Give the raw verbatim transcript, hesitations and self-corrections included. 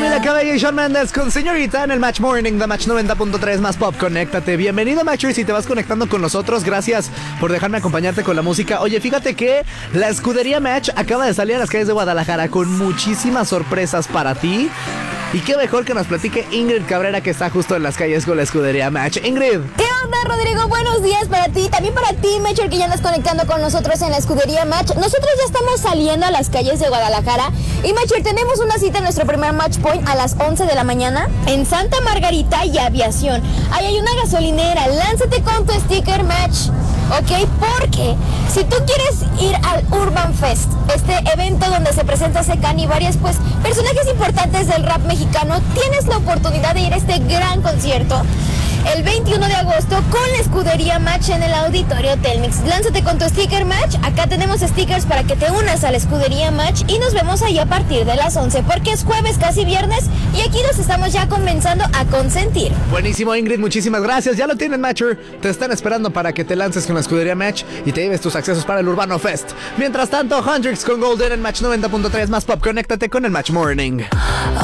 Camila Cabello y Shawn Mendes con Señorita en el Match Morning de Match noventa punto tres más Pop. Conéctate. Bienvenido, Matcher. Si te vas conectando con nosotros, gracias por dejarme acompañarte con la música. Oye, fíjate que la escudería Match acaba de salir a las calles de Guadalajara con muchísimas sorpresas para ti. Y qué mejor que nos platique Ingrid Cabrera, que está justo en las calles con la escudería Match. Ingrid. ¿Qué onda, Rodrigo? Buenos días para ti. También para ti, Matcher, que ya andas conectando con nosotros en la escudería Match. Nosotros ya estamos saliendo a las calles de Guadalajara. Y, Matcher, tenemos una cita en nuestro primer Match Point a las once de la mañana en Santa Margarita y Aviación. Ahí hay una gasolinera. Lánzate con tu sticker Match. ¿Ok? Porque si tú quieres ir al Urban Fest, este evento donde se presenta Secán y varios pues personajes importantes del rap mexicano, tienes la oportunidad de ir a este gran concierto el veintiuno de agosto con la escudería Match en el Auditorio Telmex. Lánzate con tu sticker Match. Acá tenemos stickers para que te unas a la escudería Match y nos vemos ahí a partir de las once porque es jueves, casi viernes, y aquí nos estamos ya comenzando a consentir. Buenísimo, Ingrid, muchísimas gracias. Ya lo tienen, Matcher. Te están esperando para que te lances con la escudería Match y te lleves tus accesos para el Urbano Fest. Mientras tanto, Hendrix con Golden en Match noventa punto tres más Pop. Conéctate con el Match Morning.